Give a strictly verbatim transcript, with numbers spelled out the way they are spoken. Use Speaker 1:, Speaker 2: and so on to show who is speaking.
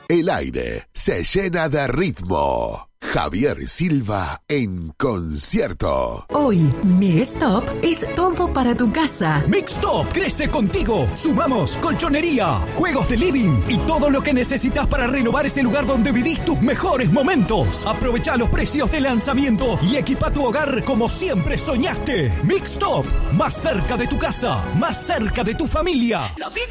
Speaker 1: el aire se llena de ritmo. Javier Silva en concierto.
Speaker 2: Hoy, Mixtop es todo para tu casa.
Speaker 3: Mixtop crece contigo. Sumamos colchonería, juegos de living y todo lo que necesitas para renovar ese lugar donde vivís tus mejores momentos. Aprovecha los precios de lanzamiento y equipa tu hogar como siempre soñaste. Mixtop, más cerca de tu casa, más cerca de tu familia.